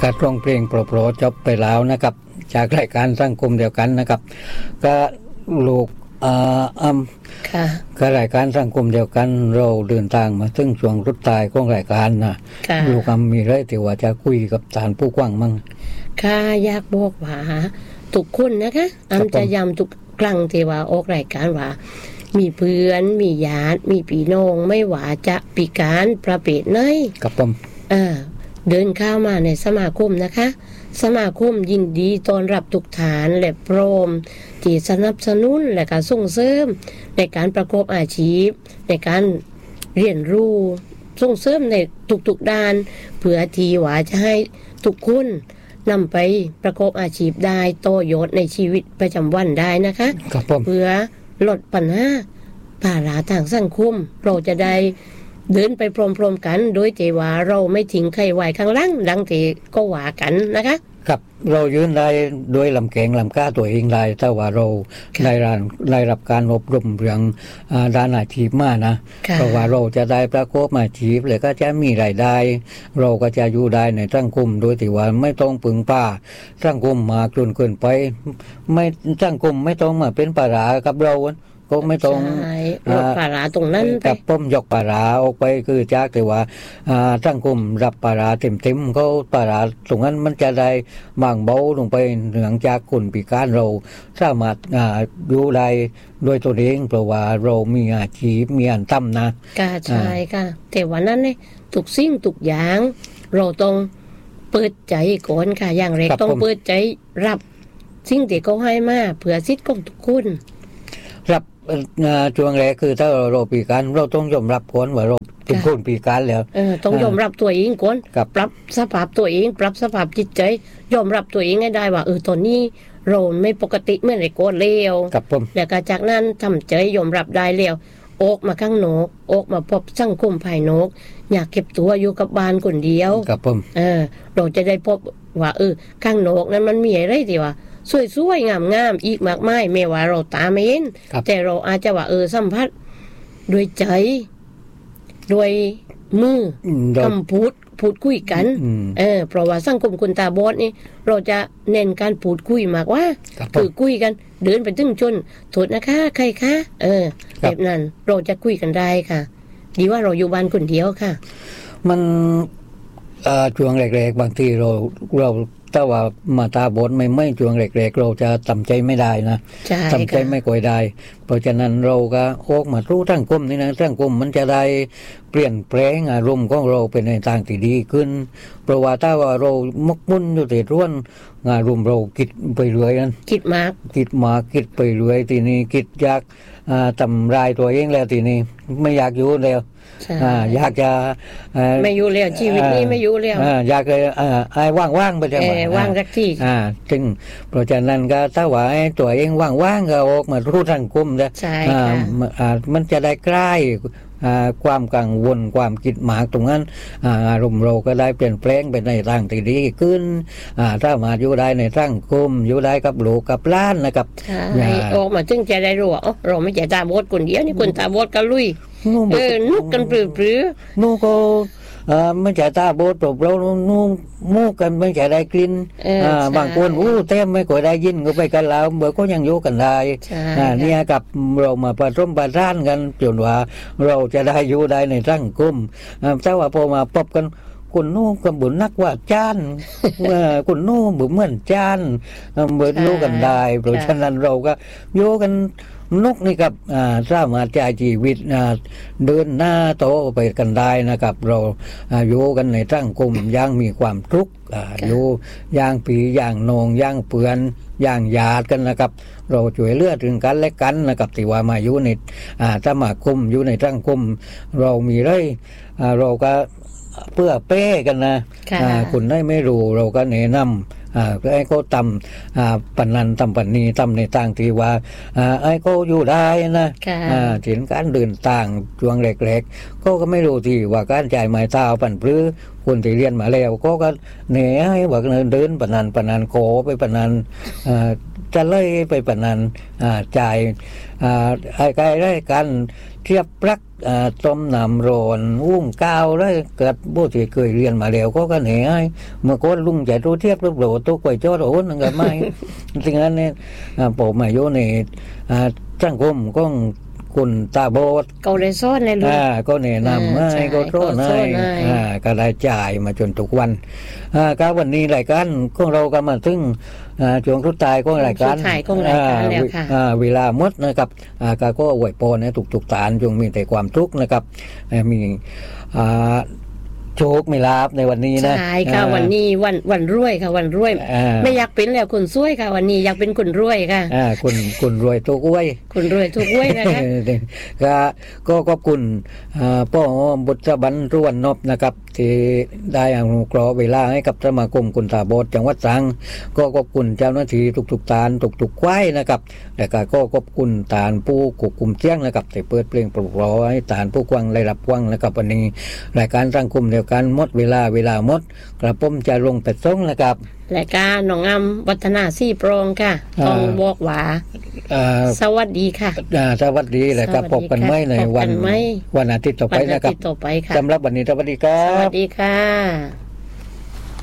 การร้องเพลงโปรดๆจบไปแล้วนะครับจากรายการสังคมเดียวกันนะครับก็ลูกค่ะก็รายการสังคมเดียวกันเราเดินทางมาถึงช่วงสุดท้ายของรายการนะลูกมีอะไรที่ว่าจะคุยกับท่านผู้ฟังมั่งค่ะอยากบอกว่าทุกคนนะคะจะย้ำทุกครั้งที่ว่าออกรายการว่ามีเพื่อนมีญาติมีพี่น้องไม่ว่าจะพิการประเภทไหนครับผมเดินเข้ามาในสมาคมนะคะสมาคมยินดีต้อนรับทุกฐานและพร้อมที่สนับสนุนและการส่งเสริมในการประกอบอาชีพในการเรียนรู้ส่งเสริมในทุกๆด้านเพื่อที่ว่าจะให้ทุกคนนำไปประกอบอาชีพได้โตโยชน์ในชีวิตประจำวันได้นะคะเพื่อลดปัญหาภาระทางสังคมเราจะได้เดินไปพร้อมๆกันโดยที่ว่าเราไม่ทิ้งใครไว้ข้างหลังดังที่ก็ว่ากันนะคะครับเรายืนได้โดยลำแข็งลำกล้าตัวเองได้แต่ว่าเราได้รับการอบรมเรื่องด้านอาชีพมานะเพราะว่าเราจะได้ประกอบอาชีพเลยก็จะมีรายได้เราก็จะอยู่ได้ในสังคมโดยที่ว่าไม่ต้องพึ่งพาสังคมมากจนเกินไปไม่สังคมไม่ต้องมาเป็นภาระกับเราก็ไม่ต้องลดภาระตรงนั้นกับป้อมยกภาระออกไปคือจากแต่ว่าสังคมรับภาระเต็มๆก็ภาระตรงนั้นมันจะได้บางเบาลงไปเนื่องจากคนพิการเราสามารถอยู่ได้ด้วยตัวเองเพราะว่าเรามีอาชีพมีอันตั้มนะค่ะใช่ค่ะแต่วันนั้นเนี่ยทุกสิ่งทุกอย่างเราต้องเปิดใจก่อนค่ะอย่างแรกต้องเปิดใจรับสิ่งที่เขาให้มาเพื่อสิทธิ์ของทุกคนรับช่วงแรกคือถ้าเราปีการเราต้องยอมรับก่อนว่าเราเป็นคนปีการแล้วต้องยอมรับตัวเองก่อนปรับสภาพตัวเองปรับสภาพจิตใจยอมรับตัวเองให้ได้ว่าตอนนี้เราไม่ปกติเมื่อไหร่ก็เลวแล้วก็จากนั้นทำใจยอมรับได้แล้วออกมาข้างนอกออกมาพบสังคมภายนอกอยากเก็บตัวอยู่กับบ้านคนเดียวเราจะได้พบว่าข้างนอกนั้นมันมีอะไรที่ว่าสวยๆงามๆอีกมากมายไม่ว่าเราตาไม่เห็นแต่เราอาจจะว่าสัมผัสด้วยใจด้วยมือคำพูดคุยกันเพราะว่าสังคมคนตาบอดนี่เราจะเน้นการพูดคุยมากว่าคือคุยกันเดินไปถึงจนโทษนะคะใครคะแบบนั้นเราจะคุยกันได้ค่ะดีว่าเราอยู่บ้านคนเดียวค่ะมันช่วงแรกๆบางทีเราถ้าว่ามาตาบอดไม่ช่วงแรกๆเราจะทำใจไม่ได้นะทำใจไม่ค่อยได้เพราะฉะนั้นเราก็ออกมารู้ทั้งกลมนี่นะทั้งกลมมันจะได้เปลี่ยนแปลงอารมณ์ของเราไปในทางที่ดีขึ้นเพราะว่าถ้าว่าเรามกมุ่นอยู่แต่ร่วนอารมณ์เราคิดไปเรื่อยนั้นคิดมากคิดไปเรื่อยทีนี้คิดอยากทำลายตัวเองแล้วทีนี้ไม่อยากอยู่แล้วอยากจะไม่อยู่แล้วชีวิตนี้ไม่อยู่แล้วอยากเลยว่างๆไปจังหวะว่างสักทีจึงเพราะฉะนั้นก็ถ้าว่าตัวเองว่างๆก็ออกมารู้สังคมนะมันจะได้ใกล้ความกังวลความคิดหมากตรงนั้นอารมณ์เราก็ได้เปลี่ยนแปลงไปในทางที่ดีขึ้นถ้ามาอยู่ได้ในสังคมอยู่ได้กับลูกกับหลานนะครับออกมาจึงจะได้รู้ว่าเราไม่ใช่ตาบอดคนเดียวนี่คนตาบอดก็ลุยนุกกันปรือนูก็ไม่ใช่ตาบอดเรานูมูกกันไม่ใช่ได้กลิ่นบางคนเต็มไม่ค่อยได้ยินก็ไปกันแล้วเมื่อก็ยังอยู่กันได้เนี่ยกับเรามาผสมผสานกันจนว่าเราจะได้อยู่ได้ในสังคมแต่ว่าพอมาพบกันคนนู้นก็บุญนักว่าจานคนนู้นบุญเหมือนจานเหมือนรู้กันได้เพราะฉะนั้นเราก็อยู่กันนกนี่ครับสามารถจะชีวิตเดินหน้าโตไปกันได้นะครับเราอยู่กันในสังคมอย่างมีความทุกข์อยู่อย่างปีอย่างนองอย่างเปือนอย่างญาติกันนะครับเราช่วยเหลือถึงกันและกันนะครับที่ว่ามาอยู่ในสมาคมอยู่ในสังคมเรามีเลยเราก็เพื่อเป้กันนะคุณได้ไม่รู้เราก็แนะนำไอ้เขาทำปันนันทำปันนี้ทำในต่างที่ว่าไอ้เขาอยู่ได้นะถึงการเดินต่างช่วงแรกๆก็ไม่รู้ที่ว่าการจ่ายไม้เท้าปั่นพลื้อคนที่เรียนมาแล้วก็เหนื่อยว่าเดินปนันโกไปปนันจะเล่ยไปปนันจ่ายไอ้ไก่ได้กันเทียบปลักต้มน้ำร้อนวุ้งก้าวแล้วเกิดบุตรเคยเรียนมาแล้วก็เหนื่อยเมื่อก่อนลุงจะรู้เทียบรูปโหลตัวก๋วยจ้อโอ้นั่นก็ไม่จริงๆนั้นเนี่ยผมมาอยู่ในสังคมก็คุณตาโบดก็เลยซ่อนเลยลูกก็แนะนำให้ก็โทษให้ก็ได้จ่ายมาจนทุกวันก็วันนี้รายการของเราก็มาถึงช่วงทุกตายของรายการแล้วค่ะเวลาหมดนะครับก็อวยพรนะทุกๆตานจงมีแต่ความทุกข์นะครับมีโชคไม่ลาบในวันนี้นะใช่ค่ะวันนี้วันรวยค่ะวันรวยไม่อยากเป็นแล้วคนซวยค่ะวันนี้อยากเป็นคนรวยค่ะคุณรวยทุกอ้วยคุณรวยทุกอ้วยนะคะก็ขอบคุณพ่อบุตรบรรรวนนบนะครับที่ได้อนุเคราะห์เวลาให้กับสมาคมคนตาบอดจังหวัดตรังก็ขอบคุณเจ้าหน้าที่ทุกๆตานทุกๆควายนะครับและก็ขอบคุณตานผู้ควบคุมเสียงนะครับที่เปิดเพลงปลุกร้อยตานผู้กวางได้รับกวางนะครับวันนี้รายการสังคมเดียวกันหมดเวลาหมดกระผมจะลงไปส่งนะครับรายการน้องอำวัฒนาซี่โปรงค่ะต้องบอกว่าสวัสดีค่ะสวัสดีเลยครับพบกันไม่ในวันอาทิตย์ต่อไปนะครับสำหรับวันนี้สวัสดีครับสวัสดีค่ะ